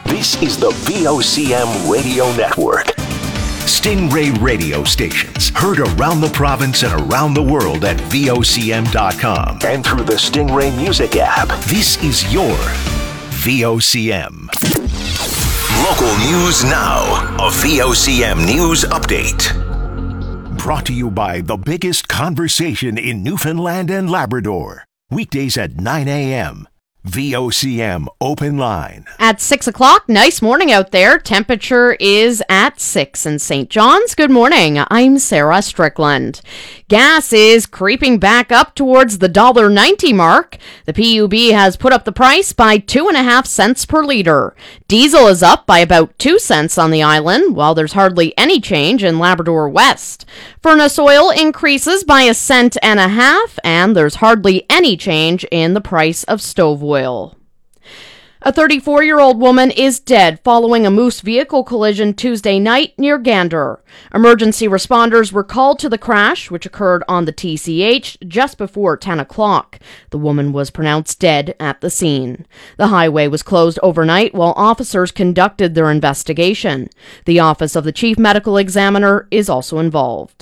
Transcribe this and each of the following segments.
This is the VOCM Radio Network. Stingray radio stations heard around the province and around the world at VOCM.com and through the Stingray Music app. This is your VOCM. Local news now. A VOCM News Update. Brought to you by the biggest conversation in Newfoundland and Labrador. Weekdays at 9 a.m. VOCM Open Line. At 6 o'clock, nice morning out there. Temperature is at 6 in St. John's. Good morning. I'm Sarah Strickland. Gas is creeping back up towards the $1.90 mark. The PUB has put up the price by 2.5 cents per litre. Diesel is up by about 2 cents on the island, while there's hardly any change in Labrador West. Furnace oil increases by 1.5 cents, and there's hardly any change in the price of stove oil. A 34-year-old woman is dead following a Moose vehicle collision Tuesday night near Gander. Emergency responders were called to the crash, which occurred on the TCH just before 10 o'clock. The woman was pronounced dead at the scene. The highway was closed overnight while officers conducted their investigation. The Office of the Chief Medical Examiner is also involved.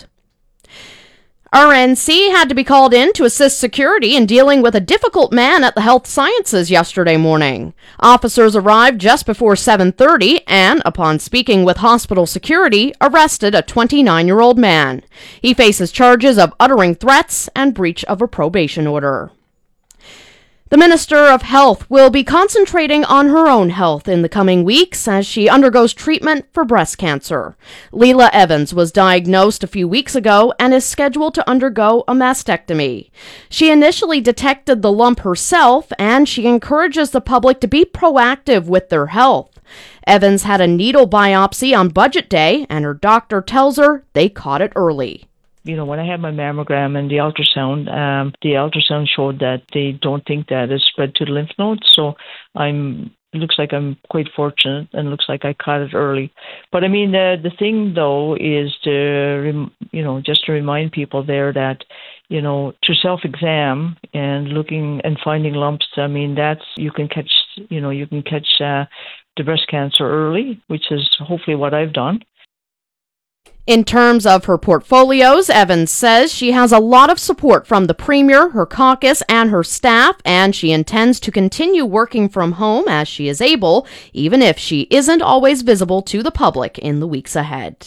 RNC had to be called in to assist security in dealing with a difficult man at the Health Sciences yesterday morning. Officers arrived just before 7:30 and, upon speaking with hospital security, arrested a 29-year-old man. He faces charges of uttering threats and breach of a probation order. The Minister of Health will be concentrating on her own health in the coming weeks as she undergoes treatment for breast cancer. Leila Evans was diagnosed a few weeks ago and is scheduled to undergo a mastectomy. She initially detected the lump herself, and she encourages the public to be proactive with their health. Evans had a needle biopsy on Budget Day, and her doctor tells her they caught it early. When I had my mammogram and the ultrasound showed that they don't think that it's spread to the lymph nodes. So it looks like I'm quite fortunate, and looks like I caught it early. But I mean, the thing though is just to remind people there that, to self-exam and looking and finding lumps. I mean, you can catch the breast cancer early, which is hopefully what I've done. In terms of her portfolios, Evans says she has a lot of support from the Premier, her caucus, and her staff, and she intends to continue working from home as she is able, even if she isn't always visible to the public in the weeks ahead.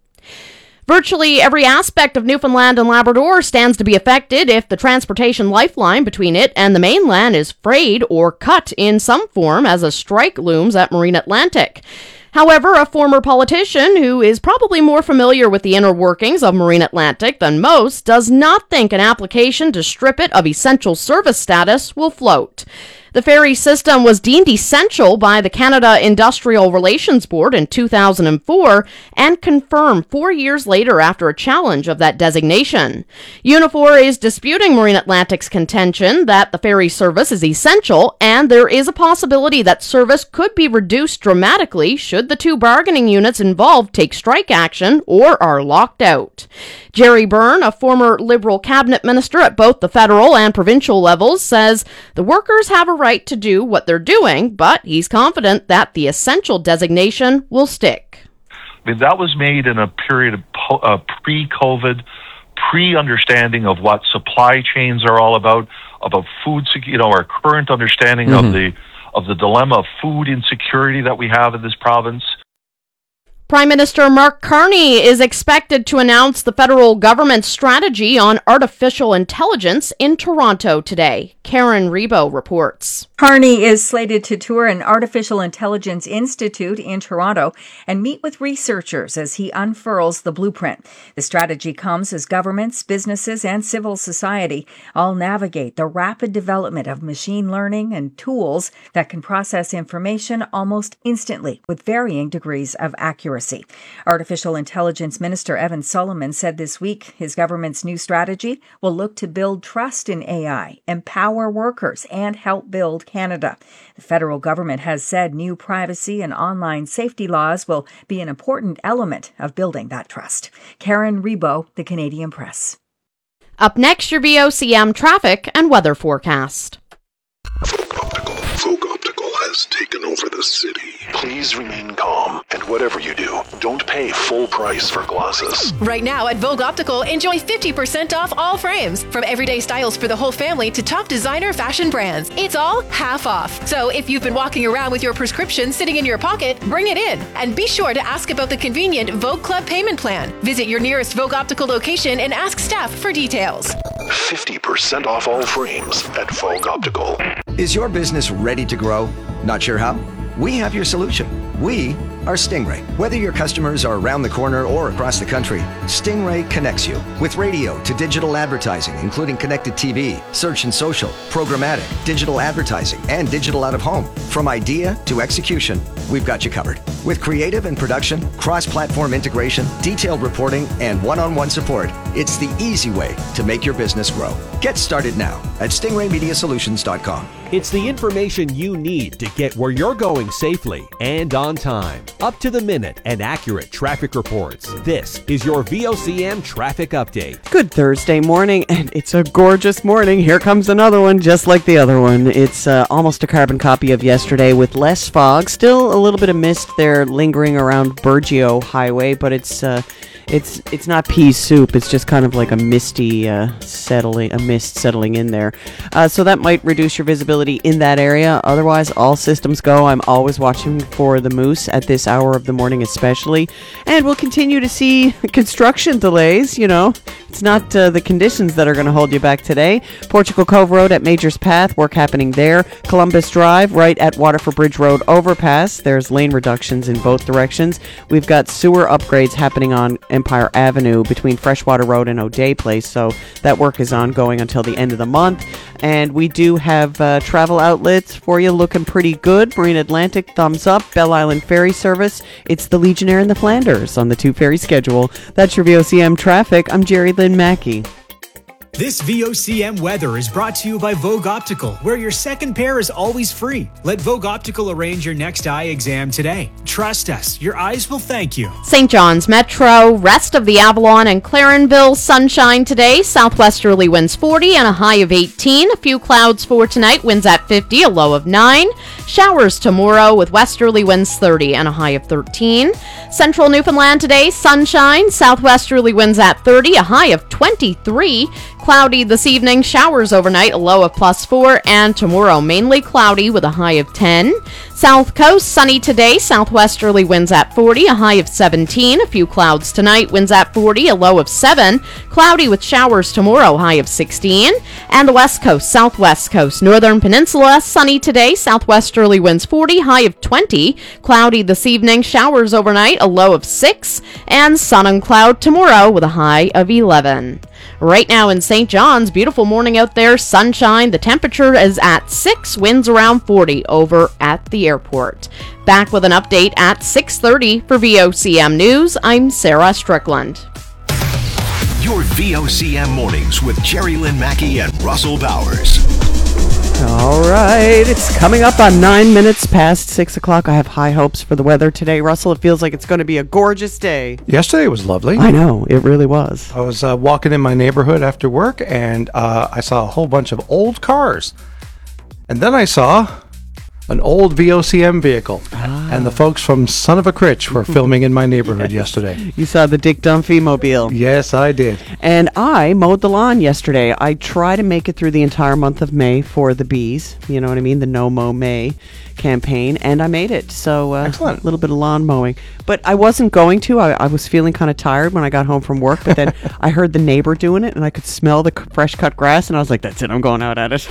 Virtually every aspect of Newfoundland and Labrador stands to be affected if the transportation lifeline between it and the mainland is frayed or cut in some form as a strike looms at Marine Atlantic. However, a former politician who is probably more familiar with the inner workings of Marine Atlantic than most does not think an application to strip it of essential service status will float. The ferry system was deemed essential by the Canada Industrial Relations Board in 2004 and confirmed 4 years later after a challenge of that designation. Unifor is disputing Marine Atlantic's contention that the ferry service is essential, and there is a possibility that service could be reduced dramatically should the two bargaining units involved take strike action or are locked out. Jerry Byrne, a former Liberal cabinet minister at both the federal and provincial levels, says the workers have a right to do what they're doing, but he's confident that the essential designation will stick. I mean, that was made in a period of pre-COVID, pre-understanding of what supply chains are all about food, our current understanding of the dilemma of food insecurity that we have in this province. Prime Minister Mark Carney is expected to announce the federal government's strategy on artificial intelligence in Toronto today. Karen Rebo reports. Carney is slated to tour an artificial intelligence institute in Toronto and meet with researchers as he unfurls the blueprint. The strategy comes as governments, businesses, and civil society all navigate the rapid development of machine learning and tools that can process information almost instantly with varying degrees of accuracy. Artificial Intelligence Minister Evan Solomon said this week his government's new strategy will look to build trust in AI, empower workers, and help build Canada. The federal government has said new privacy and online safety laws will be an important element of building that trust. Karen Rebo, The Canadian Press. Up next, your VOCM traffic and weather forecast. Folk Optical has taken over the the city. Please remain calm, and whatever you do, don't pay full price for glasses. Right now at Vogue Optical, enjoy 50% off all frames. From everyday styles for the whole family to top designer fashion brands. It's all half off. So if you've been walking around with your prescription sitting in your pocket, bring it in. And be sure to ask about the convenient Vogue Club payment plan. Visit your nearest Vogue Optical location and ask staff for details. 50% off all frames at Vogue Optical. Is your business ready to grow? Not sure how? We have your solution. We are Stingray. Whether your customers are around the corner or across the country, Stingray connects you with radio to digital advertising, including connected TV, search and social, programmatic, digital advertising, and digital out of home. From idea to execution, we've got you covered. With creative and production, cross-platform integration, detailed reporting, and one-on-one support, it's the easy way to make your business grow. Get started now at stingraymediasolutions.com. It's the information you need to get where you're going safely and on time. Up to the minute and accurate traffic reports. This is your VOCM Traffic Update. Good Thursday morning, and it's a gorgeous morning. Here comes another one just like the other one. It's almost a carbon copy of yesterday with less fog. Still a little bit of mist there lingering around Burgeo Highway, but it's not pea soup. It's just kind of like a misty mist settling in there. So that might reduce your visibility in that area. Otherwise, all systems go. I'm always watching for the moose at this hour of the morning especially. And we'll continue to see construction delays, It's not the conditions that are going to hold you back today. Portugal Cove Road at Majors Path, work happening there. Columbus Drive right at Waterford Bridge Road overpass. There's lane reductions in both directions. We've got sewer upgrades happening on Empire Avenue between Freshwater Road and O'Day Place, so that work is ongoing until the end of the month. And we do have travel outlets for you looking pretty good. Marine Atlantic, thumbs up. Belle Island Ferry Service. It's the Legionnaire and the Flanders on the 2 ferry schedule. That's your VOCM traffic. I'm Jerry Lynn Mackey. This VOCM weather is brought to you by Vogue Optical, where your second pair is always free. Let Vogue Optical arrange your next eye exam today. Trust us, your eyes will thank you. St. John's Metro, rest of the Avalon and Clarenville, sunshine today. Southwesterly winds 40 and a high of 18. A few clouds for tonight, winds at 50, a low of 9. Showers tomorrow with westerly winds 30 and a high of 13. Central Newfoundland today, sunshine. Southwesterly winds at 30, a high of 23. Cloudy this evening, showers overnight, a low of +4, and tomorrow mainly cloudy with a high of 10. South Coast, sunny today, southwesterly winds at 40, a high of 17. A few clouds tonight, winds at 40, a low of 7. Cloudy with showers tomorrow, high of 16. And the West Coast, Southwest Coast, Northern Peninsula, sunny today, southwesterly winds 40, high of 20. Cloudy this evening, showers overnight, a low of 6. And sun and cloud tomorrow with a high of 11. Right now in St. John's, beautiful morning out there, sunshine. The temperature is at 6, winds around 40 over at the airport. Back with an update at 6:30 for VOCM News. I'm Sarah Strickland. Your VOCM mornings with Jerry Lynn Mackey and Russell Bowers. All right, it's coming up on 9 minutes past 6 o'clock. I have high hopes for the weather today. Russell, it feels like it's going to be a gorgeous day. Yesterday was lovely. I know, it really was. I was walking in my neighborhood after work, and I saw a whole bunch of old cars. And then I saw an old VOCM vehicle. And the folks from Son of a Critch were filming in my neighborhood yesterday. You saw the Dick Dunphy mobile. Yes, I did. And I mowed the lawn yesterday. I try to make it through the entire month of May for the bees. You know what I mean? The No Mow May campaign. And I made it. So excellent. A little bit of lawn mowing. But I wasn't going to. I was feeling kind of tired when I got home from work. But then I heard the neighbor doing it, and I could smell the fresh cut grass. And I was like, that's it. I'm going out at it.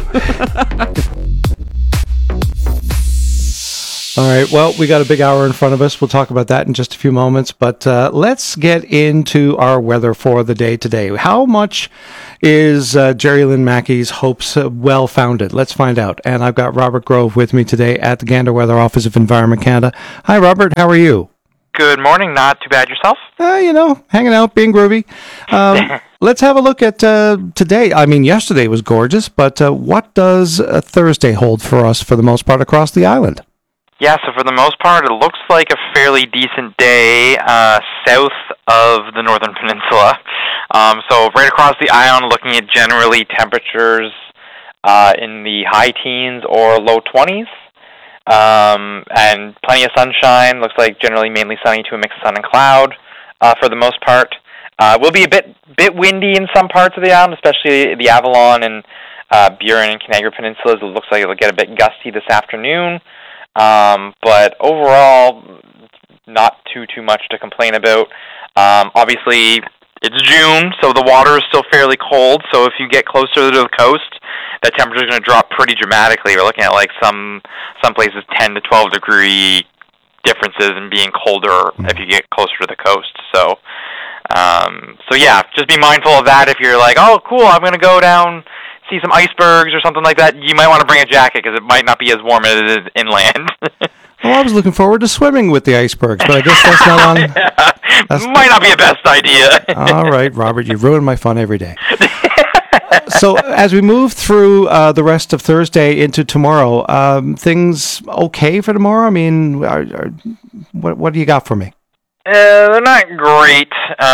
All right, well, we got a big hour in front of us. We'll talk about that in just a few moments, but let's get into our weather for the day today. How much is Jerry Lynn Mackey's hopes well-founded? Let's find out. And I've got Robert Grove with me today at the Gander Weather Office of Environment Canada. Hi, Robert. How are you? Good morning. Not too bad. Yourself? Hanging out, being groovy. Let's have a look at today. I mean, yesterday was gorgeous, but what does Thursday hold for us for the most part across the island? Yeah, so for the most part, it looks like a fairly decent day south of the Northern Peninsula. So right across the island, looking at generally temperatures in the high teens or low 20s. and plenty of sunshine. Looks like generally mainly sunny to a mix of sun and cloud for the most part. Will be a bit windy in some parts of the island, especially the Avalon and Burin and Canagra Peninsulas. It looks like it'll get a bit gusty this afternoon. But overall, not too much to complain about. Obviously, it's June, so the water is still fairly cold. So if you get closer to the coast, that temperature is going to drop pretty dramatically. We're looking at like some places 10 to 12 degree differences and being colder if you get closer to the coast. So yeah, just be mindful of that. If you're like, oh, cool, I'm going to go down, see some icebergs or something like that, you might want to bring a jacket because it might not be as warm as it is inland. Well, I was looking forward to swimming with the icebergs, but I guess that's not on. That's might not be a best idea. All right, Robert, you ruin my fun every day. So as we move through the rest of Thursday into tomorrow, things okay for tomorrow? I mean, what do you got for me? They're not great.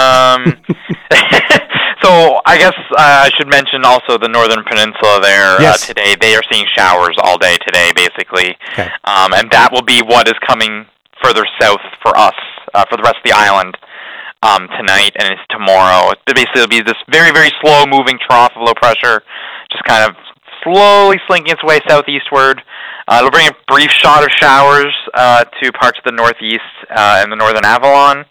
So I guess I should mention also the Northern Peninsula there. Yes. Today. They are seeing showers all day today, basically. Okay. And that will be what is coming further south for us, for the rest of the island tonight, and it's tomorrow. Basically, it'll be this very, very slow-moving trough of low pressure, just kind of slowly slinking its way southeastward. It'll bring a brief shot of showers to parts of the northeast and the northern Avalon,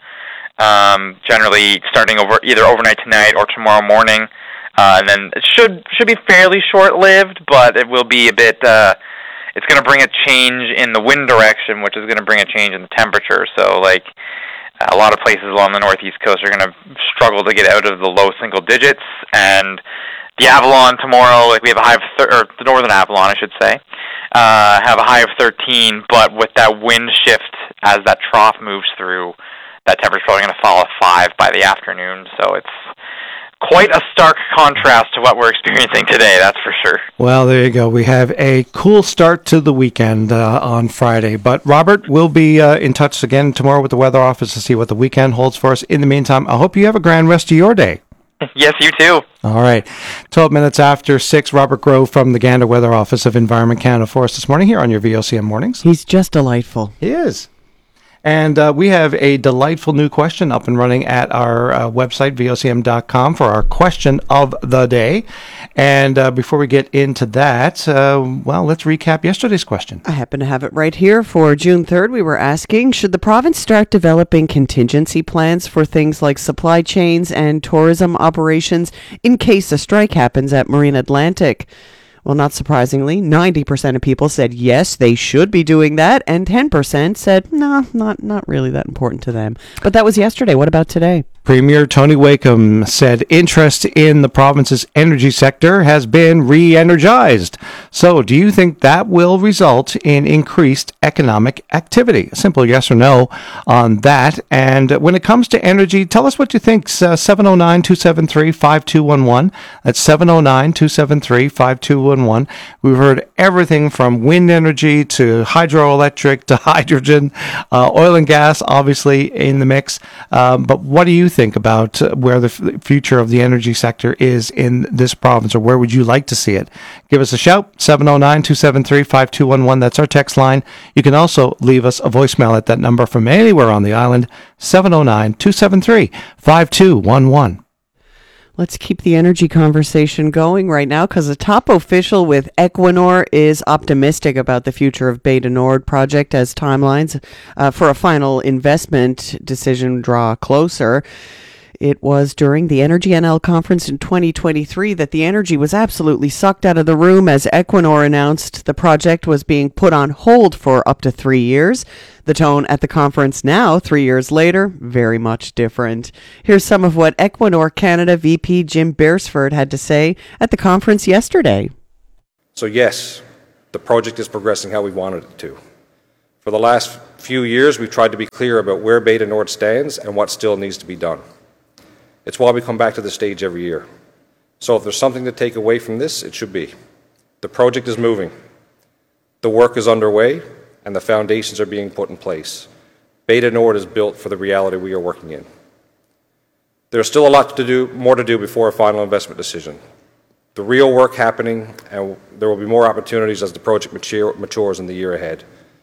generally starting either overnight tonight or tomorrow morning. And then it should be fairly short-lived, but it will be a bit... it's going to bring a change in the wind direction, which is going to bring a change in the temperature. So, like, a lot of places along the northeast coast are going to struggle to get out of the low single digits, and the Avalon tomorrow, like we have a high of, or the northern Avalon, I should say, have a high of 13, but with that wind shift as that trough moves through, that temperature is probably going to fall at 5 by the afternoon, so it's quite a stark contrast to what we're experiencing today, that's for sure. Well, there you go. We have a cool start to the weekend on Friday. But, Robert, we'll be in touch again tomorrow with the weather office to see what the weekend holds for us. In the meantime, I hope you have a grand rest of your day. Yes, you too. All right. 12 minutes after 6, Robert Grove from the Gander Weather Office of Environment Canada for us this morning here on your VOCM Mornings. He's just delightful. He is. And we have a delightful new question up and running at our website, vocm.com, for our question of the day. And before we get into that, well, let's recap yesterday's question. I happen to have it right here. For June 3rd, we were asking, should the province start developing contingency plans for things like supply chains and tourism operations in case a strike happens at Marine Atlantic? Well, not surprisingly, 90% of people said yes, they should be doing that, and 10% said, no, not really that important to them. But that was yesterday. What about today? Premier Tony Wakeham said interest in the province's energy sector has been re-energized. So do you think that will result in increased economic activity? A simple yes or no on that. And when it comes to energy, tell us what you think. 709-273-5211. That's 709-273-5211. We've heard everything from wind energy to hydroelectric to hydrogen, oil and gas, obviously, in the mix. But what do you think about where the future of the energy sector is in this province, or where would you like to see it? Give us a shout, 709-273-5211. That's our text line. You can also leave us a voicemail at that number from anywhere on the island, 709-273-5211. Let's keep the energy conversation going right now, because a top official with Equinor is optimistic about the future of Bay du Nord project as timelines for a final investment decision draw closer. It was during the Energy NL conference in 2023 that the energy was absolutely sucked out of the room as Equinor announced the project was being put on hold for up to 3 years. The tone at the conference now, 3 years later, very much different. Here's some of what Equinor Canada VP Jim Beresford had to say at the conference yesterday. So yes, the project is progressing how we wanted it to. For the last few years, we've tried to be clear about where Bay du Nord stands and what still needs to be done. It's why we come back to the stage every year. So if there's something to take away from this, it should be. The project is moving. The work is underway, and the foundations are being put in place. Bay du Nord is built for the reality we are working in. There's still a lot more to do before a final investment decision. The real work happening, and there will be more opportunities as the project matures in the year ahead.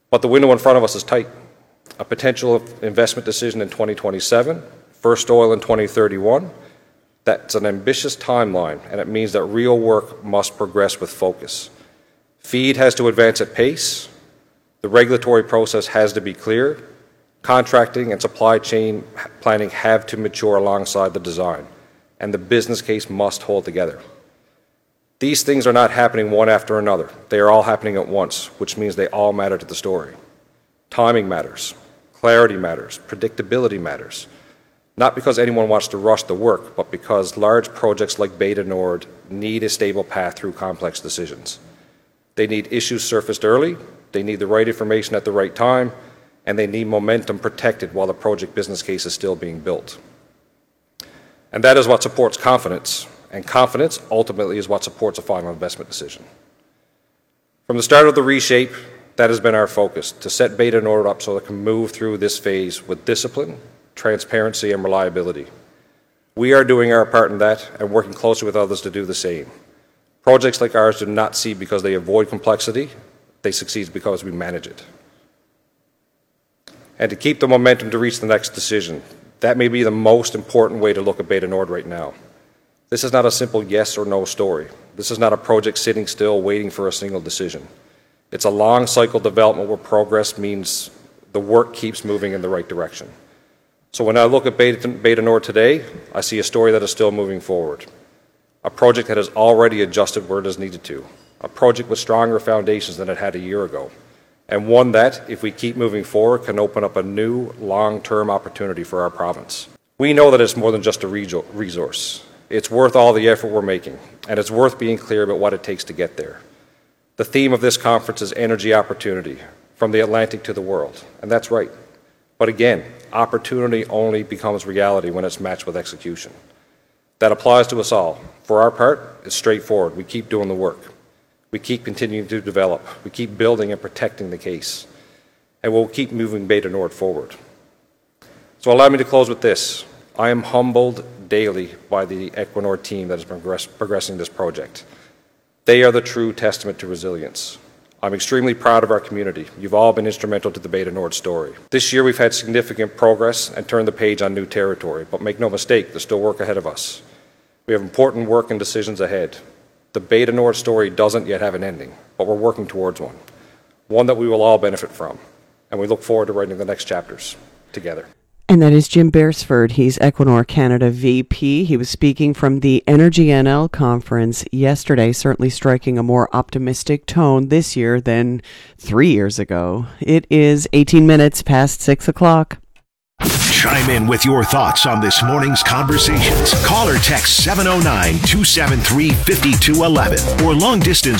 But the window in front of us is tight. A potential investment decision in 2027, first oil in 2031. That's an ambitious timeline, and it means that real work must progress with focus. FEED has to advance at pace. The regulatory process has to be clear. Contracting and supply chain planning have to mature alongside the design, and the business case must hold together. These things are not happening one after another. They are all happening at once, which means they all matter to the story. Timing matters. Clarity matters. Predictability matters. Not because anyone wants to rush the work, but because large projects like Bay du Nord need a stable path through complex decisions. They need issues surfaced early, they need the right information at the right time, and they need momentum protected while the project business case is still being built. And that is what supports confidence, and confidence ultimately is what supports a final investment decision. From the start of the reshape, that has been our focus, to set Bay du Nord up so it can move through this phase with discipline, transparency, and reliability. We are doing our part in that and working closely with others to do the same. Projects like ours do not succeed because they avoid complexity, they succeed because we manage it. And to keep the momentum to reach the next decision, that may be the most important way to look at Bay du Nord right now. This is not a simple yes or no story. This is not a project sitting still waiting for a single decision. It's a long cycle development where progress means the work keeps moving in the right direction. So when I look at Bay du Nord today, I see a story that is still moving forward. A project that has already adjusted where it is needed to. A project with stronger foundations than it had a year ago. And one that, if we keep moving forward, can open up a new long-term opportunity for our province. We know that it's more than just a resource. It's worth all the effort we're making, and it's worth being clear about what it takes to get there. The theme of this conference is energy opportunity, from the Atlantic to the world, and that's right. But again, opportunity only becomes reality when it's matched with execution. That applies to us all. For our part, it's straightforward. We keep doing the work. We keep continuing to develop. We keep building and protecting the case. And we'll keep moving Bay du Nord forward. So allow me to close with this. I am humbled daily by the Equinor team that has been progressing this project. They are the true testament to resilience. I'm extremely proud of our community. You've all been instrumental to the Bay du Nord story. This year we've had significant progress and turned the page on new territory, but make no mistake, there's still work ahead of us. We have important work and decisions ahead. The Bay du Nord story doesn't yet have an ending, but we're working towards one that we will all benefit from, and we look forward to writing the next chapters together. And that is Jim Beresford. He's Equinor Canada VP. He was speaking from the Energy NL conference yesterday, certainly striking a more optimistic tone this year than 3 years ago. It is 18 minutes past 6 o'clock. Chime in with your thoughts on this morning's conversations. Call or text 709-273-5211 or long distance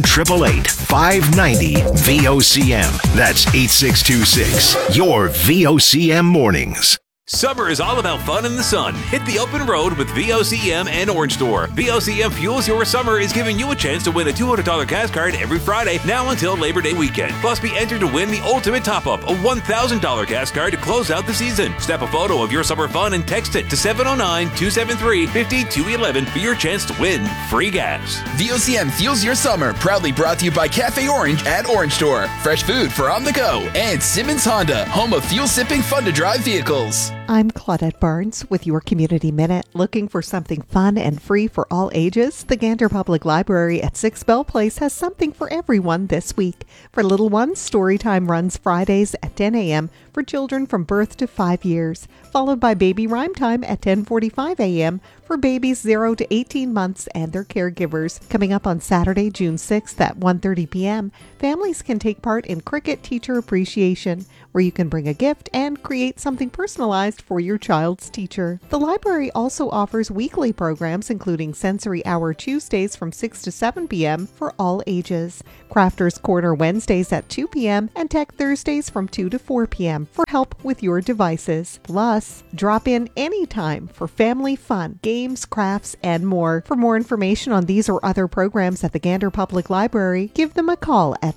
1-888-590-VOCM. That's 8626. Your VOCM mornings. Summer is all about fun in the sun. Hit the open road with VOCM and Orange Store. VOCM Fuels Your Summer is giving you a chance to win a $200 gas card every Friday now until Labor Day weekend. Plus, be entered to win the ultimate top-up, a $1,000 gas card to close out the season. Snap a photo of your summer fun and text it to 709-273-5211 for your chance to win free gas. VOCM Fuels Your Summer, proudly brought to you by Cafe Orange at Orange Store. Fresh food for on the go. And Simmons Honda, home of fuel-sipping, fun-to-drive vehicles. I'm Claudette Barnes with your Community Minute. Looking for something fun and free for all ages? The Gander Public Library at 6 Bell Place has something for everyone this week. For little ones, Storytime runs Fridays at 10 a.m. for children from birth to 5 years, followed by Baby Rhyme Time at 10:45 a.m. for babies 0 to 18 months and their caregivers. Coming up on Saturday, June 6th at 1:30 p.m., families can take part in Cricket Teacher Appreciation, where you can bring a gift and create something personalized for your child's teacher. The library also offers weekly programs, including Sensory Hour Tuesdays from 6 to 7 p.m. for all ages, Crafters Corner Wednesdays at 2 p.m., and Tech Thursdays from 2 to 4 p.m. for help with your devices. Plus, drop in anytime for family fun, games, crafts, and more. For more information on these or other programs at the Gander Public Library, give them a call at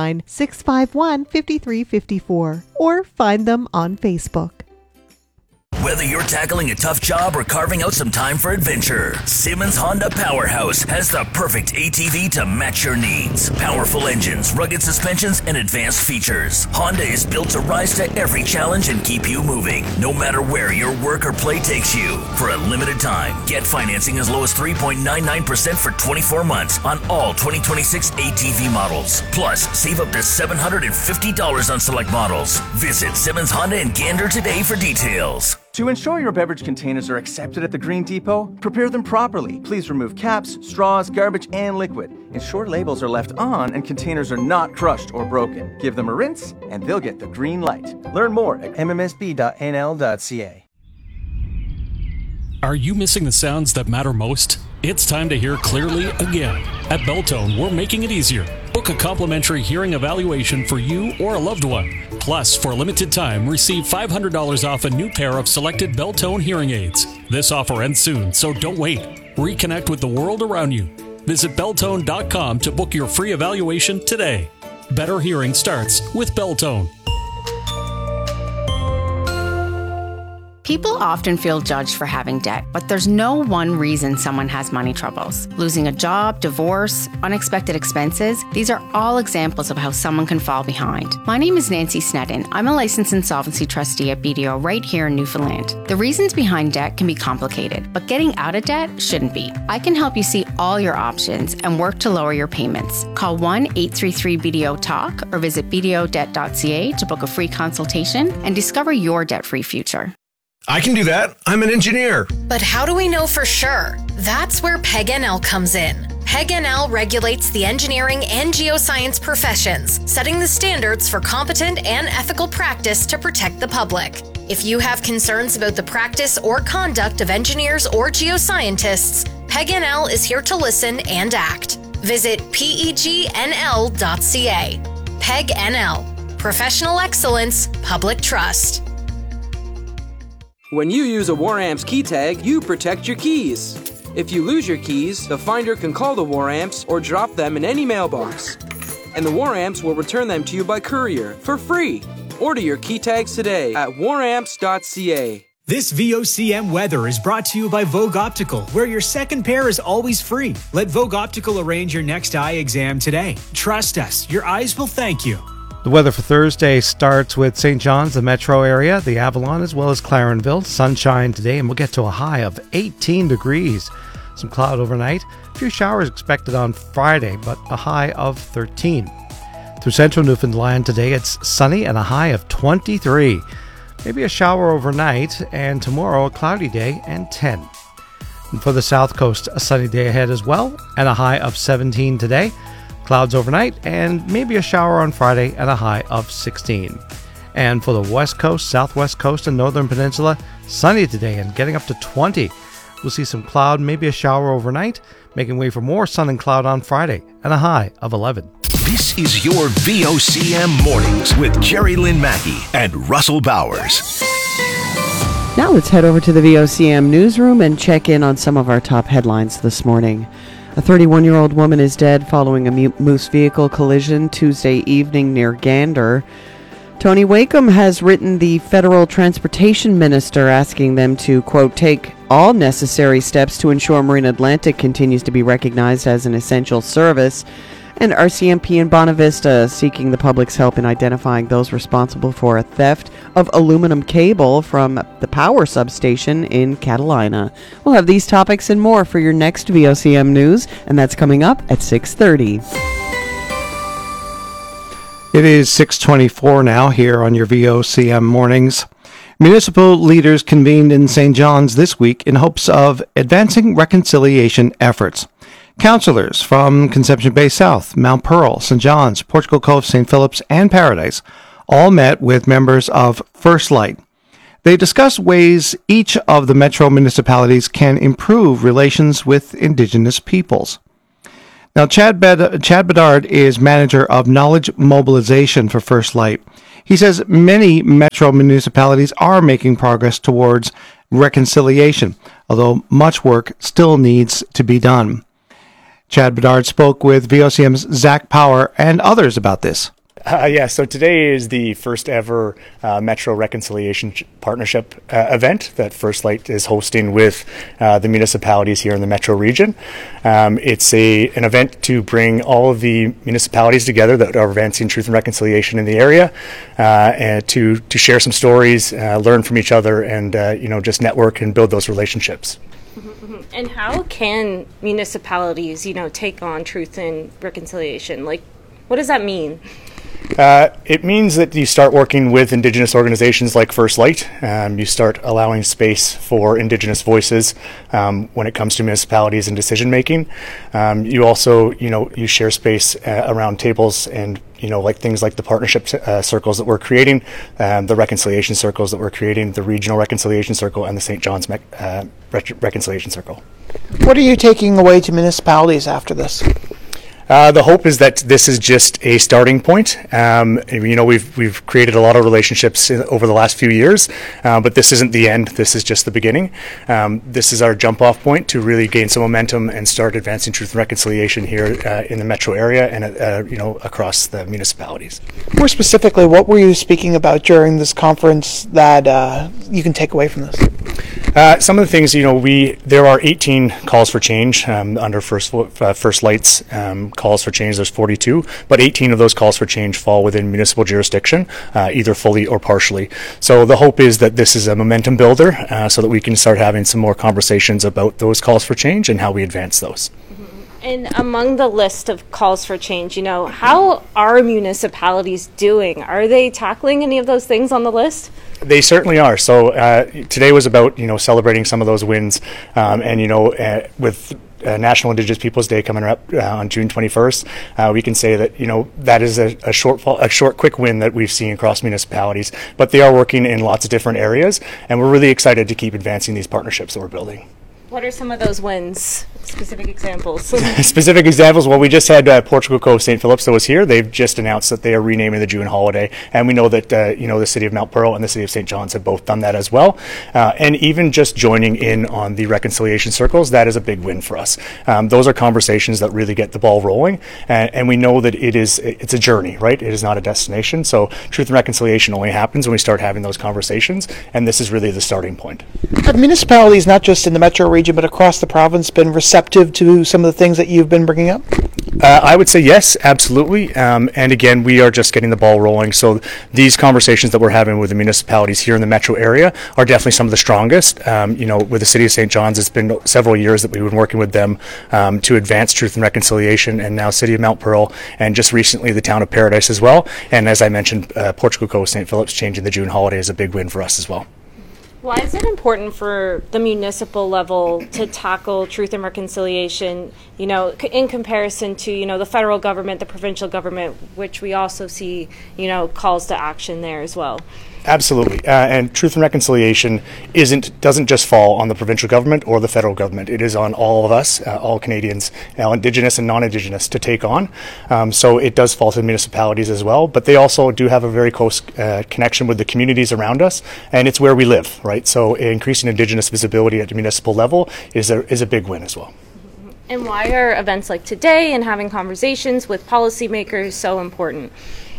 709-651-5354 or find them on Facebook. Whether you're tackling a tough job or carving out some time for adventure, Simmons Honda Powerhouse has the perfect ATV to match your needs. Powerful engines, rugged suspensions, and advanced features. Honda is built to rise to every challenge and keep you moving, no matter where your work or play takes you. For a limited time, get financing as low as 3.99% for 24 months on all 2026 ATV models. Plus, save up to $750 on select models. Visit Simmons Honda in Gander today for details. To ensure your beverage containers are accepted at the Green Depot, prepare them properly. Please remove caps, straws, garbage, and liquid. Ensure labels are left on and containers are not crushed or broken. Give them a rinse, and they'll get the green light. Learn more at mmsb.nl.ca. Are you missing the sounds that matter most? It's time to hear clearly again. At Beltone, we're making it easier. Book a complimentary hearing evaluation for you or a loved one. Plus, for a limited time, receive $500 off a new pair of selected Beltone hearing aids. This offer ends soon, so don't wait. Reconnect with the world around you. Visit Beltone.com to book your free evaluation today. Better hearing starts with Beltone. People often feel judged for having debt, but there's no one reason someone has money troubles. Losing a job, divorce, unexpected expenses, these are all examples of how someone can fall behind. My name is Nancy Sneddon. I'm a licensed insolvency trustee at BDO right here in Newfoundland. The reasons behind debt can be complicated, but getting out of debt shouldn't be. I can help you see all your options and work to lower your payments. Call 1-833-BDO-TALK or visit bdodebt.ca to book a free consultation and discover your debt-free future. I can do that. I'm an engineer. But how do we know for sure? That's where PEG-NL comes in. PEG-NL regulates the engineering and geoscience professions, setting the standards for competent and ethical practice to protect the public. If you have concerns about the practice or conduct of engineers or geoscientists, PEG-NL is here to listen and act. Visit PEGNL.ca. PEG-NL. Professional excellence, public trust. When you use a WarAmps key tag, you protect your keys. If you lose your keys, the finder can call the WarAmps or drop them in any mailbox. And the WarAmps will return them to you by courier for free. Order your key tags today at waramps.ca. This VOCM weather is brought to you by Vogue Optical, where your second pair is always free. Let Vogue Optical arrange your next eye exam today. Trust us, your eyes will thank you. The weather for Thursday starts with St. John's, the metro area, the Avalon, as well as Clarenville. Sunshine today, and we'll get to a high of 18 degrees. Some cloud overnight. A few showers expected on Friday, but a high of 13. Through central Newfoundland today, it's sunny and a high of 23. Maybe a shower overnight, and tomorrow a cloudy day and 10. And for the south coast, a sunny day ahead as well, and a high of 17 today. Clouds overnight, and maybe a shower on Friday and a high of 16. And for the west coast, southwest coast, and northern peninsula, sunny today and getting up to 20. We'll see some cloud, maybe a shower overnight, making way for more sun and cloud on Friday and a high of 11. This is your VOCM Mornings with Jerry Lynn Mackey and Russell Bowers. Now let's head over to the VOCM newsroom and check in on some of our top headlines this morning. A 31-year-old woman is dead following a moose vehicle collision Tuesday evening near Gander. Tony Wakeham has written the federal transportation minister asking them to, quote, take all necessary steps to ensure Marine Atlantic continues to be recognized as an essential service. And RCMP in Bonavista seeking the public's help in identifying those responsible for a theft of aluminum cable from the power substation in Catalina. We'll have these topics and more for your next VOCM News, and that's coming up at 6:30. It is 6:24 now here on your VOCM Mornings. Municipal leaders convened in St. John's this week in hopes of advancing reconciliation efforts. Councillors from Conception Bay South, Mount Pearl, St. John's, Portugal Cove, St. Philip's, and Paradise all met with members of First Light. They discussed ways each of the metro municipalities can improve relations with Indigenous peoples. Now, Chad Bedard is manager of knowledge mobilization for First Light. He says many metro municipalities are making progress towards reconciliation, although much work still needs to be done. Chad Bedard spoke with VOCM's Zach Power and others about this. So today is the first ever Metro Reconciliation Partnership event that First Light is hosting with the municipalities here in the Metro region. It's an event to bring all of the municipalities together that are advancing truth and reconciliation in the area, and to share some stories, learn from each other, and just network and build those relationships. And how can municipalities, take on truth and reconciliation? Like, what does that mean? It means that you start working with Indigenous organizations like First Light. You start allowing space for Indigenous voices when it comes to municipalities and decision making. You also, you share space around tables and things like the partnership circles that we're creating, the reconciliation circles that we're creating, the regional reconciliation circle, and the St. John's reconciliation circle. What are you taking away to municipalities after this? The hope is that this is just a starting point. We've created a lot of relationships over the last few years, but this isn't the end. This is just the beginning. This is our jump-off point to really gain some momentum and start advancing truth and reconciliation here in the metro area and across the municipalities. More specifically, what were you speaking about during this conference that you can take away from this? Some of the things, there are 18 calls for change under First Light's calls for change. There's 42, but 18 of those calls for change fall within municipal jurisdiction, either fully or partially. So the hope is that this is a momentum builder so that we can start having some more conversations about those calls for change and how we advance those. And among the list of calls for change, how are municipalities doing? Are they tackling any of those things on the list? They certainly are. So today was about, celebrating some of those wins. With National Indigenous Peoples Day coming up on June 21st, we can say that, that is a short, quick win that we've seen across municipalities. But they are working in lots of different areas, and we're really excited to keep advancing these partnerships that we're building. What are some of those wins? Specific examples. Specific examples. Well, we just had Portugal Cove St. Phillips that was here. They've just announced that they are renaming the June holiday, and we know that the city of Mount Pearl and the city of St. John's have both done that as well. And even just joining in on the reconciliation circles, that is a big win for us. Those are conversations that really get the ball rolling, and we know that it's a journey, right? It is not a destination. So truth and reconciliation only happens when we start having those conversations, and this is really the starting point. Have municipalities, not just in the metro region but across the province, been receptive to some of the things that you've been bringing up? I would say yes, absolutely. And again, we are just getting the ball rolling. So these conversations that we're having with the municipalities here in the metro area are definitely some of the strongest. With the city of St. John's, it's been several years that we've been working with them to advance truth and reconciliation, and now city of Mount Pearl, and just recently the town of Paradise as well. And as I mentioned, Portugal Cove St. Phillips changing the June holiday is a big win for us as well. Why is it important for the municipal level to tackle truth and reconciliation, in comparison to, the federal government, the provincial government, which we also see, calls to action there as well? Absolutely. And truth and reconciliation doesn't just fall on the provincial government or the federal government. It is on all of us, all Canadians, Indigenous and non-Indigenous, to take on. So it does fall to municipalities as well, but they also do have a very close connection with the communities around us, and it's where we live, right? So increasing Indigenous visibility at the municipal level is a big win as well. And why are events like today and having conversations with policymakers so important?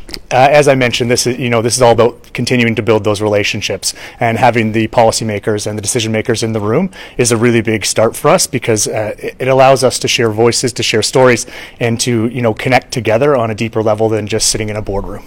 As I mentioned, this is all about continuing to build those relationships, and having the policymakers and the decision makers in the room is a really big start for us, because it allows us to share voices, to share stories, and to connect together on a deeper level than just sitting in a boardroom.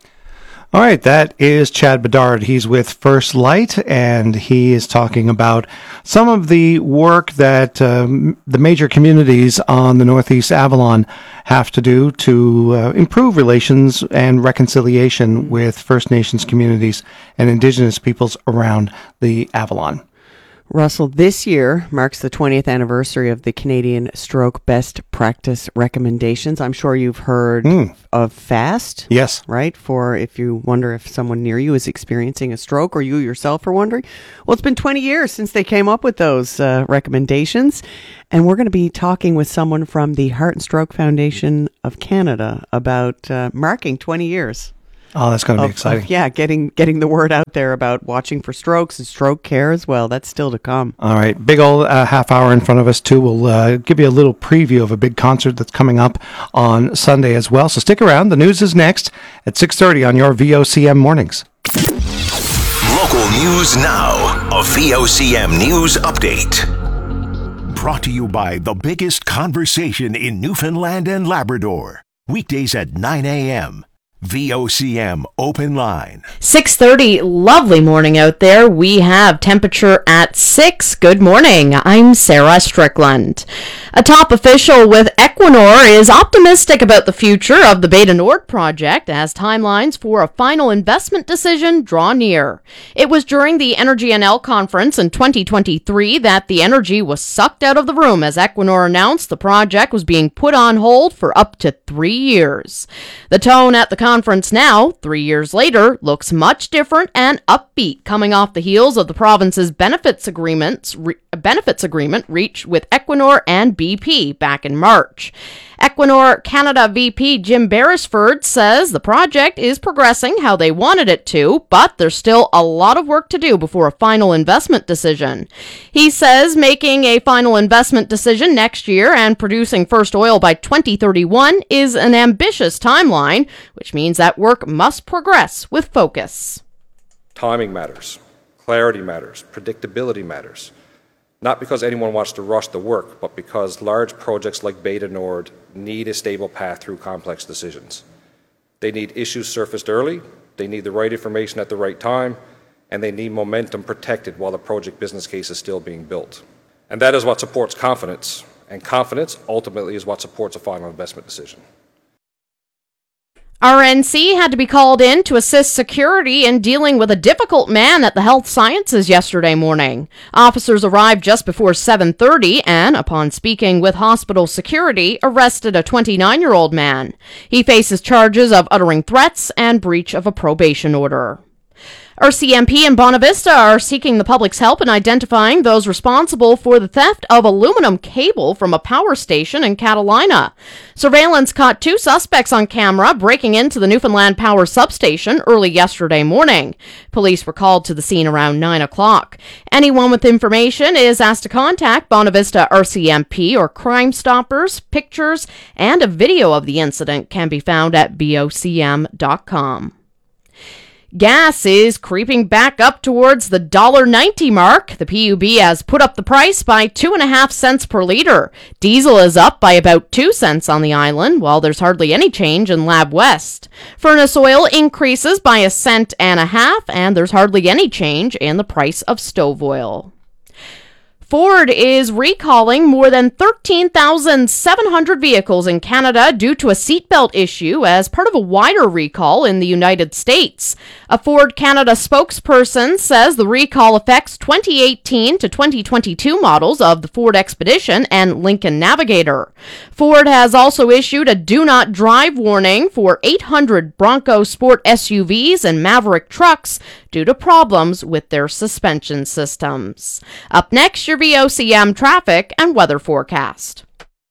All right, that is Chad Bedard. He's with First Light, and he is talking about some of the work that the major communities on the Northeast Avalon have to do to improve relations and reconciliation with First Nations communities and Indigenous peoples around the Avalon. Russell, this year marks the 20th anniversary of the Canadian Stroke Best Practice Recommendations. I'm sure you've heard of FAST. Yes. Right? For if you wonder if someone near you is experiencing a stroke, or you yourself are wondering. Well, it's been 20 years since they came up with those recommendations. And we're going to be talking with someone from the Heart and Stroke Foundation of Canada about marking 20 years. Oh, that's going to be exciting. Getting the word out there about watching for strokes and stroke care as well. That's still to come. All right. Big old half hour in front of us, too. We'll give you a little preview of a big concert that's coming up on Sunday as well. So stick around. The news is next at 6:30 on your VOCM mornings. Local news now. A VOCM news update. Brought to you by the biggest conversation in Newfoundland and Labrador. Weekdays at 9 a.m. VOCM Open Line. 6:30, lovely morning out there. We have temperature at 6. Good morning. I'm Sarah Strickland. A top official with Equinor is optimistic about the future of the Beta Nord project as timelines for a final investment decision draw near. It was during the Energy NL conference in 2023 that the energy was sucked out of the room as Equinor announced the project was being put on hold for up to 3 years. The tone at the conference now, 3 years later, looks much different and upbeat, coming off the heels of the province's benefits agreement reached with Equinor and BP back in March. Equinor Canada VP Jim Beresford says the project is progressing how they wanted it to, but there's still a lot of work to do before a final investment decision. He says making a final investment decision next year and producing first oil by 2031 is an ambitious timeline, which means that work must progress with focus. Timing matters. Clarity matters. Predictability matters. Not because anyone wants to rush the work, but because large projects like Beta Nord need a stable path through complex decisions. They need issues surfaced early, they need the right information at the right time, and they need momentum protected while the project business case is still being built. And that is what supports confidence, and confidence ultimately is what supports a final investment decision. RNC had to be called in to assist security in dealing with a difficult man at the Health Sciences yesterday morning. Officers arrived just before 7:30 and, upon speaking with hospital security, arrested a 29-year-old man. He faces charges of uttering threats and breach of a probation order. RCMP and Bonavista are seeking the public's help in identifying those responsible for the theft of aluminum cable from a power station in Catalina. Surveillance caught 2 suspects on camera breaking into the Newfoundland Power substation early yesterday morning. Police were called to the scene around 9 o'clock. Anyone with information is asked to contact Bonavista RCMP or Crime Stoppers. Pictures and a video of the incident can be found at vocm.com. Gas is creeping back up towards the $1.90 mark. The PUB has put up the price by 2.5 cents per liter. Diesel is up by about 2 cents on the island, while there's hardly any change in Lab West. Furnace oil increases by 1.5 cents, and there's hardly any change in the price of stove oil. Ford is recalling more than 13,700 vehicles in Canada due to a seatbelt issue as part of a wider recall in the United States. A Ford Canada spokesperson says the recall affects 2018 to 2022 models of the Ford Expedition and Lincoln Navigator. Ford has also issued a do not drive warning for 800 Bronco Sport SUVs and Maverick trucks due to problems with their suspension systems. Up next, your VOCM traffic and weather forecast.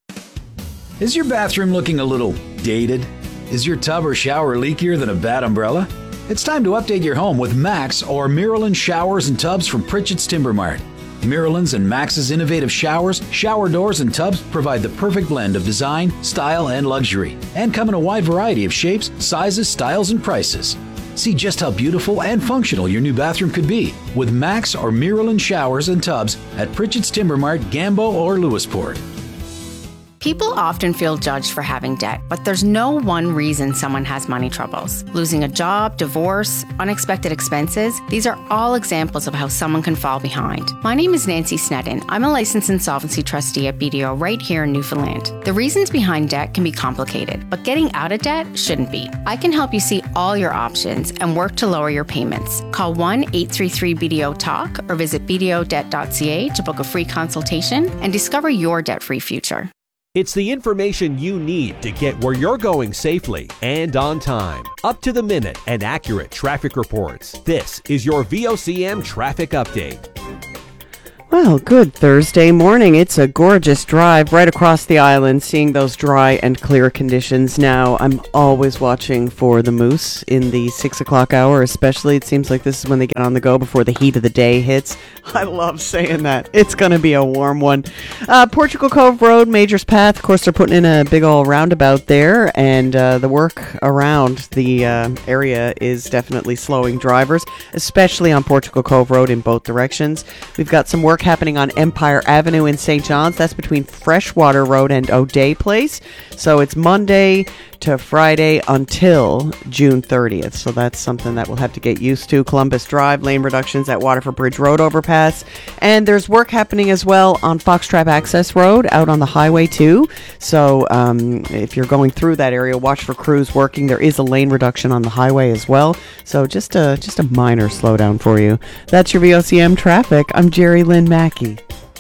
Is your bathroom looking a little dated? Is your tub or shower leakier than a bad umbrella? It's time to update your home with Max or Miralyn showers and tubs from Pritchett's Timber Mart. Miralyn's and Max's innovative showers, shower doors, and tubs provide the perfect blend of design, style, and luxury, and come in a wide variety of shapes, sizes, styles, and prices. See just how beautiful and functional your new bathroom could be with Max or Miralyn showers and tubs at Pritchett's Timber Mart, Gambo, or Lewisport. People often feel judged for having debt, but there's no one reason someone has money troubles. Losing a job, divorce, unexpected expenses, these are all examples of how someone can fall behind. My name is Nancy Sneddon. I'm a licensed insolvency trustee at BDO right here in Newfoundland. The reasons behind debt can be complicated, but getting out of debt shouldn't be. I can help you see all your options and work to lower your payments. Call 1-833-BDO-TALK or visit bdodebt.ca to book a free consultation and discover your debt-free future. It's the information you need to get where you're going safely and on time. Up to the minute and accurate traffic reports. This is your VOCM Traffic Update. Well, good Thursday morning. It's a gorgeous drive right across the island, seeing those dry and clear conditions. Now, I'm always watching for the moose in the 6 o'clock hour, especially. It seems like this is when they get on the go before the heat of the day hits. I love saying that. It's going to be a warm one. Portugal Cove Road, Majors Path. Of course, they're putting in a big old roundabout there, and the work around the area is definitely slowing drivers, especially on Portugal Cove Road in both directions. We've got some work happening on Empire Avenue in St. John's. That's between Freshwater Road and O'Day Place. So it's Monday to Friday until June 30th. So that's something that we'll have to get used to. Columbus Drive, lane reductions at Waterford Bridge Road overpass. And there's work happening as well on Foxtrap Access Road out on the highway too. So if you're going through that area, watch for crews working. There is a lane reduction on the highway as well. So just a minor slowdown for you. That's your VOCM traffic. I'm Jerry Lynn Mackey.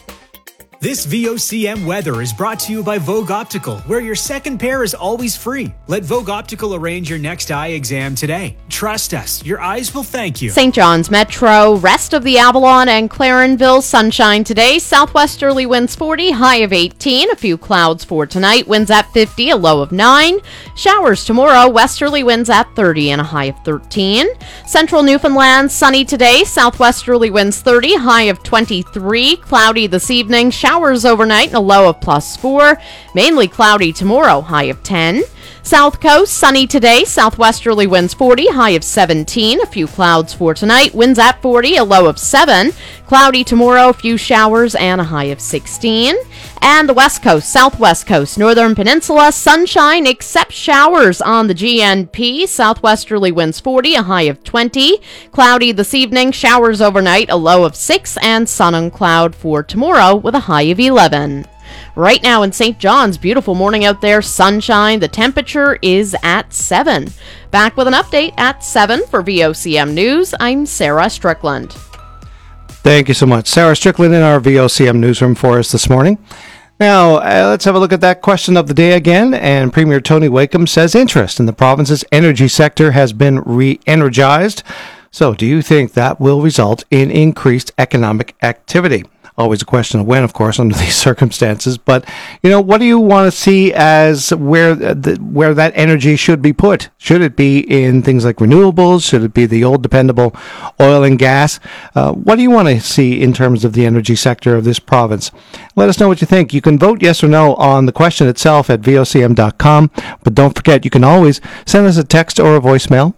This VOCM weather is brought to you by Vogue Optical, where your second pair is always free. Let Vogue Optical arrange your next eye exam today. Trust us, your eyes will thank you. St. John's Metro, rest of the Avalon and Clarenville, sunshine today. Southwesterly winds 40, high of 18. A few clouds for tonight, winds at 50, a low of 9. Showers tomorrow, westerly winds at 30 and a high of 13. Central Newfoundland, sunny today. Southwesterly winds 30, high of 23. Cloudy this evening, showers overnight and a low of +4. Mainly cloudy tomorrow, high of 10. South Coast, sunny today. Southwesterly winds 40, high of 17. A few clouds for tonight. Winds at 40, a low of 7. Cloudy tomorrow, a few showers and a high of 16. And the West Coast, Southwest Coast, Northern Peninsula, sunshine except showers on the GNP. Southwesterly winds 40, a high of 20. Cloudy this evening, showers overnight, a low of 6. And sun and cloud for tomorrow with a high of 11. Right now in St. John's, beautiful morning out there, sunshine. The temperature is at 7. Back with an update at 7 for VOCM News. I'm Sarah Strickland. Thank you so much. Sarah Strickland in our VOCM newsroom for us this morning. Now, let's have a look at that question of the day again. And Premier Tony Wakeham says interest in the province's energy sector has been re-energized. So do you think that will result in increased economic activity? Always a question of when, of course, under these circumstances. But, what do you want to see as where that energy should be put? Should it be in things like renewables? Should it be the old dependable oil and gas? What do you want to see in terms of the energy sector of this province? Let us know what you think. You can vote yes or no on the question itself at vocm.com. But don't forget, you can always send us a text or a voicemail,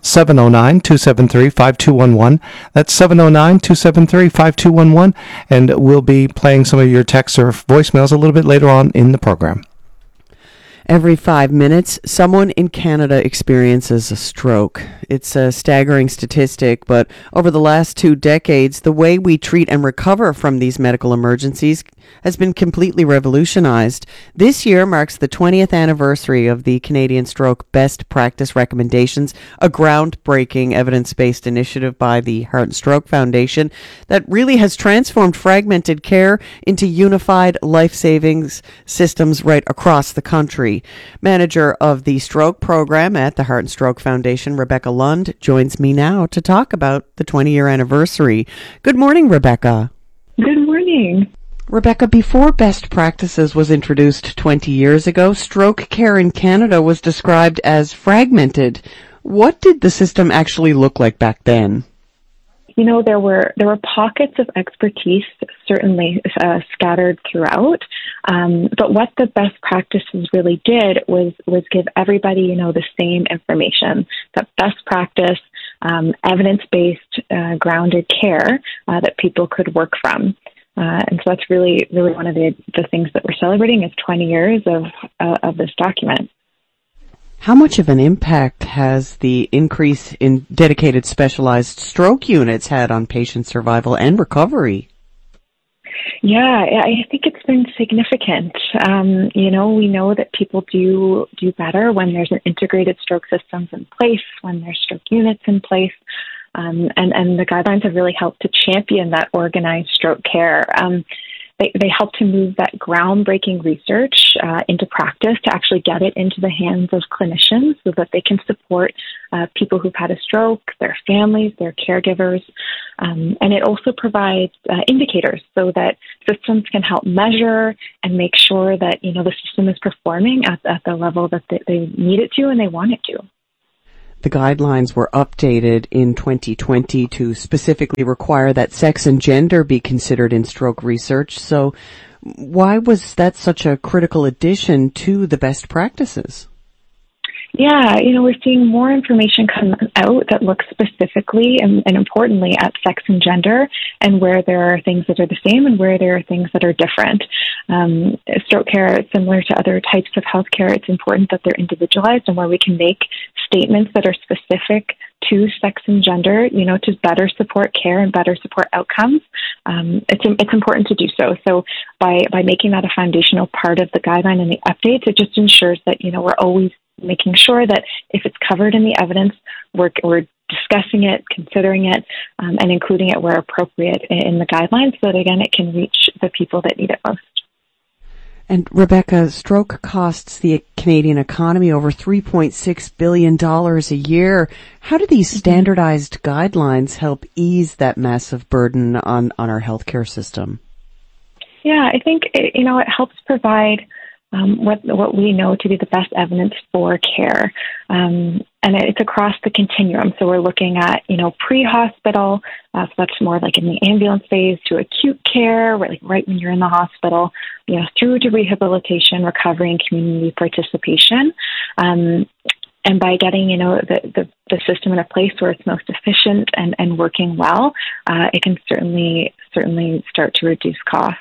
709-273-5211. That's 709-273-5211. And we'll be playing some of your texts or voicemails a little bit later on in the program. Every 5 minutes, someone in Canada experiences a stroke. It's a staggering statistic, but over the last 2 decades, the way we treat and recover from these medical emergencies has been completely revolutionized. This year marks the 20th anniversary of the Canadian Stroke Best Practice Recommendations, a groundbreaking evidence-based initiative by the Heart and Stroke Foundation that really has transformed fragmented care into unified life-saving systems right across the country. Manager of the stroke program at the Heart and Stroke Foundation, Rebecca Lund, joins me now to talk about the 20-year anniversary. Good morning, Rebecca. Good morning. Rebecca, before best practices was introduced 20 years ago, stroke care in Canada was described as fragmented. What did the system actually look like back then? There were pockets of expertise certainly scattered throughout, but what the best practices really did was give everybody the same information, that best practice, evidence-based, grounded care that people could work from. And so that's really one of the things that we're celebrating is 20 years of this document. How much of an impact has the increase in dedicated specialized stroke units had on patient survival and recovery? Yeah, I think it's been significant. We know that people do better when there's an integrated stroke systems in place, when there's stroke units in place. And the guidelines have really helped to champion that organized stroke care. They help to move that groundbreaking research into practice to actually get it into the hands of clinicians so that they can support people who've had a stroke, their families, their caregivers. And it also provides indicators so that systems can help measure and make sure that, the system is performing at the level that they need it to and they want it to. The guidelines were updated in 2020 to specifically require that sex and gender be considered in stroke research. So why was that such a critical addition to the best practices? Yeah, we're seeing more information come out that looks specifically and importantly at sex and gender, and where there are things that are the same and where there are things that are different. Stroke care, similar to other types of healthcare, it's important that they're individualized and where we can make statements that are specific to sex and gender, to better support care and better support outcomes. It's important to do so. So by making that a foundational part of the guideline and the updates, it just ensures that, we're always making sure that if it's covered in the evidence, we're discussing it, considering it, and including it where appropriate in the guidelines so that, again, it can reach the people that need it most. And Rebecca, stroke costs the Canadian economy over $3.6 billion a year. How do these standardized guidelines help ease that massive burden on our healthcare system? Yeah, I think, it helps provide what we know to be the best evidence for care. And it's across the continuum. So we're looking at, pre-hospital, so that's more like in the ambulance phase, to acute care, right when you're in the hospital, through to rehabilitation, recovery, and community participation. And by getting, the system in a place where it's most efficient and working well, it can certainly start to reduce costs.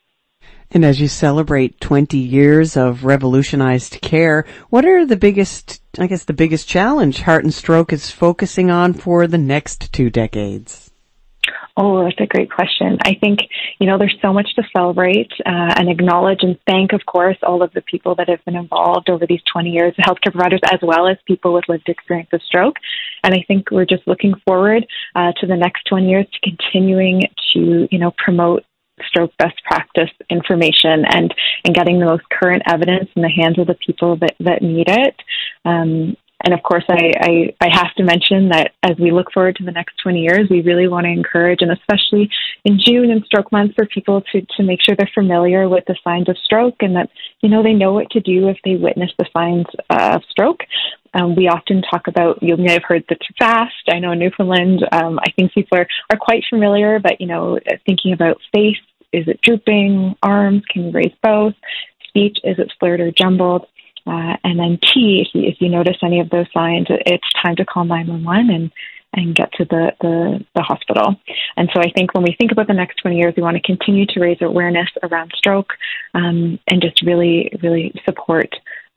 And as you celebrate 20 years of revolutionized care, what are the biggest challenge Heart and Stroke is focusing on for the next 2 decades? Oh, that's a great question. I think, there's so much to celebrate and acknowledge and thank, of course, all of the people that have been involved over these 20 years, the healthcare providers, as well as people with lived experience of stroke. And I think we're just looking forward to the next 20 years to continuing to, promote stroke best practice information and getting the most current evidence in the hands of the people that need it. And of course, I have to mention that as we look forward to the next 20 years, we really want to encourage, and especially in June and Stroke Month, for people to make sure they're familiar with the signs of stroke and that, they know what to do if they witness the signs of stroke. We often talk about, you may have heard the FAST. I know in Newfoundland, I think people are quite familiar, but, thinking about face, is it drooping? Arms, can you raise both? Speech, is it slurred or jumbled? And then T, if you notice any of those signs, it's time to call 911 and get to the hospital. And so I think when we think about the next 20 years, we want to continue to raise awareness around stroke and just really, really support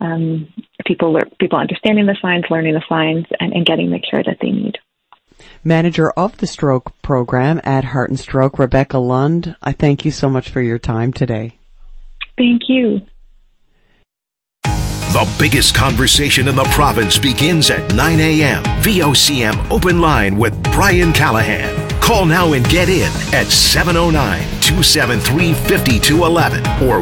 people understanding the signs, learning the signs, and getting the care that they need. Manager of the Stroke Program at Heart and Stroke, Rebecca Lund, I thank you so much for your time today. Thank you. The biggest conversation in the province begins at 9 a.m. VOCM Open Line with Brian Callahan. Call now and get in at 709-273-5211 or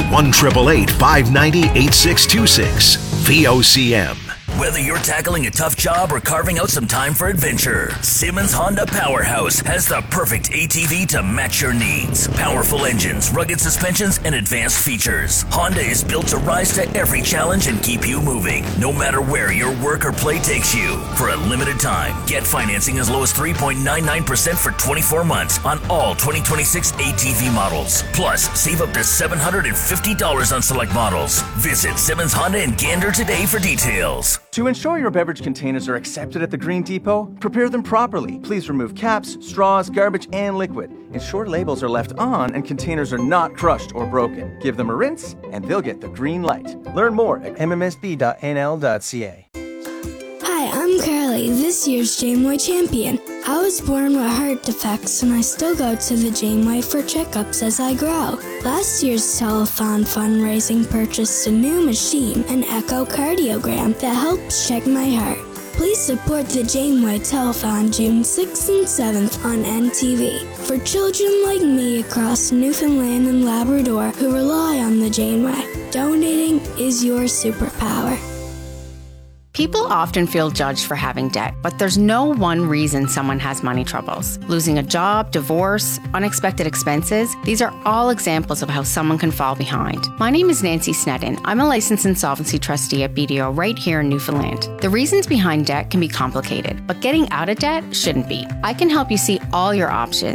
1-888-590-8626. VOCM. Whether you're tackling a tough job or carving out some time for adventure, Simmons Honda Powerhouse has the perfect ATV to match your needs. Powerful engines, rugged suspensions, and advanced features. Honda is built to rise to every challenge and keep you moving, no matter where your work or play takes you. For a limited time, get financing as low as 3.99% for 24 months on all 2026 ATV models. Plus, save up to $750 on select models. Visit Simmons Honda in Gander today for details. To ensure your beverage containers are accepted at the Green Depot, prepare them properly. Please remove caps, straws, garbage, and liquid. Ensure labels are left on and containers are not crushed or broken. Give them a rinse and they'll get the green light. Learn more at mmsb.nl.ca. Hi, I'm Carly, this year's Janeway champion. I was born with heart defects and I still go to the Janeway for checkups as I grow. Last year's telethon fundraising purchased a new machine, an echocardiogram, that helps check my heart. Please support the Janeway Telethon June 6th and 7th on NTV. For children like me across Newfoundland and Labrador who rely on the Janeway, donating is your superpower. People often feel judged for having debt, but there's no one reason someone has money troubles. Losing a job, divorce, unexpected expenses, these are all examples of how someone can fall behind. My name is Nancy Sneddon. I'm a licensed insolvency trustee at BDO right here in Newfoundland. The reasons behind debt can be complicated, but getting out of debt shouldn't be. I can help you see all your options